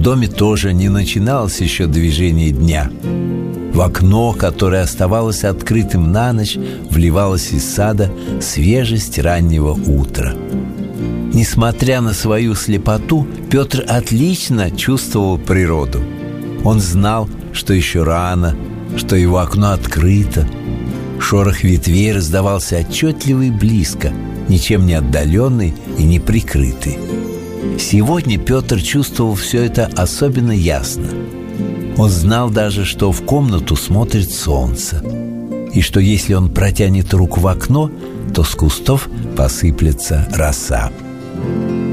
доме тоже не начиналось еще движение дня. В окно, которое оставалось открытым на ночь, вливалась из сада свежесть раннего утра. Несмотря на свою слепоту, Петр отлично чувствовал природу. Он знал, что еще рано, что его окно открыто. Шорох ветвей раздавался отчетливо и близко, ничем не отдаленный и не прикрытый. Сегодня Петр чувствовал все это особенно ясно. Он знал даже, что в комнату смотрит солнце, и что если он протянет руку в окно, то с кустов посыплется роса.